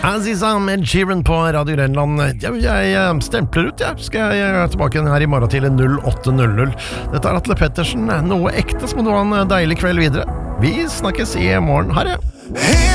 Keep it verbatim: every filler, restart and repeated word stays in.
Aziza med Sheeran på Radio Grenland. Jeg, jeg stempler ut, jeg. Skal jeg tilbake her i morgen til åtte null null. Dette er Atle Pettersen. Noe ekte, så må du ha en deilig kveld videre. Vi snakkes i morgen. Ha det!